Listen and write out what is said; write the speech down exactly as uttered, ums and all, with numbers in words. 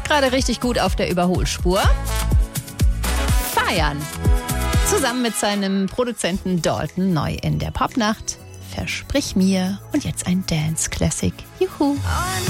Gerade richtig gut auf der Überholspur. Feiern. Zusammen mit seinem Produzenten Dalton neu in der Popnacht. Versprich mir. Und jetzt ein Dance Classic. Juhu.